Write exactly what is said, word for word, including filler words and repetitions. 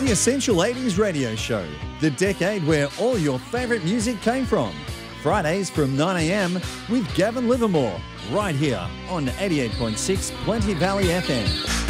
The Essential eighties Radio Show, the decade where all your favourite music came from. Fridays from nine a m with Gavin Livermore, right here on eighty-eight point six Plenty Valley F M.